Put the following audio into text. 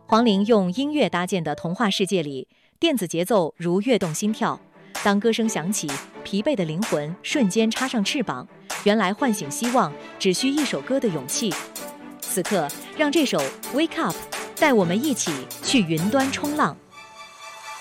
黄龄用音乐搭建的童话世界里，电子节奏如跃动心跳。当歌声响起，疲惫的灵魂瞬间插上翅膀。原来唤醒希望，只需一首歌的勇气。此刻，让这首《Wake Up》带我们一起去云端冲浪。